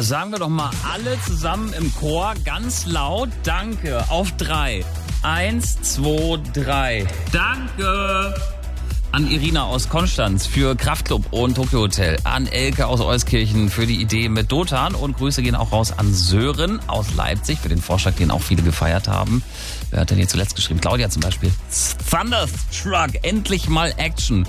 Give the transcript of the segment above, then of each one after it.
Das sagen wir doch mal alle zusammen im Chor, ganz laut. Danke. Auf 3. 1, 2, 3. Danke. An Irina aus Konstanz für Kraftklub und Tokyo Hotel. An Elke aus Euskirchen für die Idee mit Dotan. Und Grüße gehen auch raus an Sören aus Leipzig für den Vorschlag, den auch viele gefeiert haben. Wer hat denn hier zuletzt geschrieben? Claudia zum Beispiel. Thunderstruck, endlich mal Action.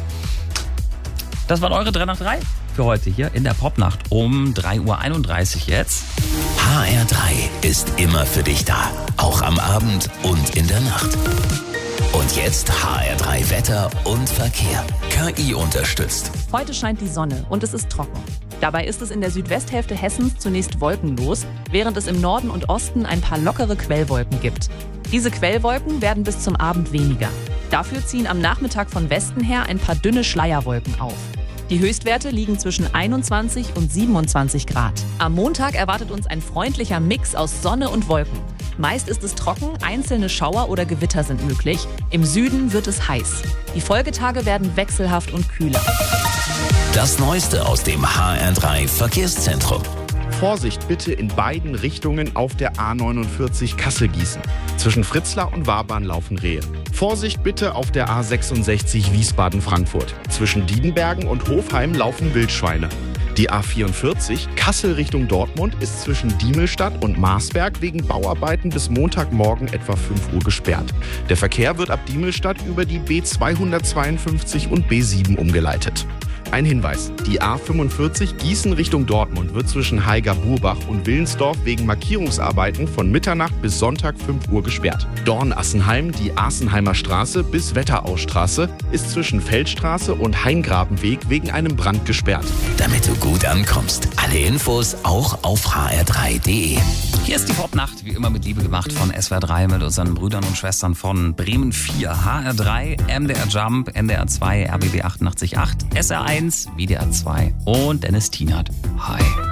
Das waren eure 3 nach 3 für heute hier in der Popnacht um 3:31 Uhr jetzt. HR3 ist immer für dich da. Auch am Abend und in der Nacht. Und jetzt HR3 Wetter und Verkehr. KI unterstützt. Heute scheint die Sonne und es ist trocken. Dabei ist es in der Südwesthälfte Hessens zunächst wolkenlos, während es im Norden und Osten ein paar lockere Quellwolken gibt. Diese Quellwolken werden bis zum Abend weniger. Dafür ziehen am Nachmittag von Westen her ein paar dünne Schleierwolken auf. Die Höchstwerte liegen zwischen 21 und 27 Grad. Am Montag erwartet uns ein freundlicher Mix aus Sonne und Wolken. Meist ist es trocken, einzelne Schauer oder Gewitter sind möglich. Im Süden wird es heiß. Die Folgetage werden wechselhaft und kühler. Das Neueste aus dem HR3 Verkehrszentrum. Vorsicht bitte in beiden Richtungen auf der A49 Kassel-Gießen. Zwischen Fritzlar und Wahrbahn laufen Rehe. Vorsicht bitte auf der A66 Wiesbaden-Frankfurt. Zwischen Diedenbergen und Hofheim laufen Wildschweine. Die A44 Kassel Richtung Dortmund ist zwischen Diemelstadt und Marsberg wegen Bauarbeiten bis Montagmorgen etwa 5 Uhr gesperrt. Der Verkehr wird ab Diemelstadt über die B252 und B7 umgeleitet. Ein Hinweis, die A45 Gießen Richtung Dortmund wird zwischen Haiger-Burbach und Willensdorf wegen Markierungsarbeiten von Mitternacht bis Sonntag 5 Uhr gesperrt. Dorn-Assenheim, die Asenheimer Straße bis Wetterausstraße, ist zwischen Feldstraße und Haingrabenweg wegen einem Brand gesperrt. Damit du gut ankommst. Alle Infos auch auf hr3.de. Hier ist die Popnacht, wie immer mit Liebe gemacht von SWR 3 mit unseren Brüdern und Schwestern von Bremen 4, HR3, MDR Jump, NDR 2, RBB 88.8, SR1, WDR 2 und Dennis Tienert. Hi.